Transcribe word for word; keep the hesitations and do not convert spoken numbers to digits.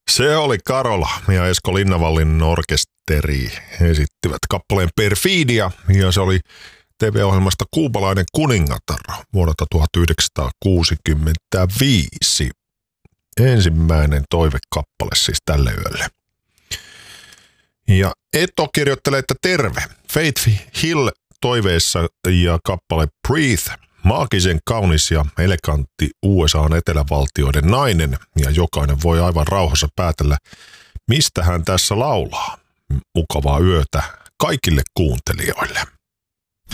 Se oli Karola ja Esko Linnanvallin orkesteri esittivät kappaleen Perfidia ja se oli T V-ohjelmasta Kuupalainen kuningatar vuodelta tuhatyhdeksänsataakuusikymmentäviisi. Ensimmäinen toivekappale siis tälle yölle. Ja Eto kirjoittelee, että terve. Faith Hill toiveissa ja kappale Breathe. Maagisen kaunis ja elegantti U S A:n etelävaltioiden nainen ja jokainen voi aivan rauhassa päätellä, mistä hän tässä laulaa. Mukavaa yötä kaikille kuuntelijoille.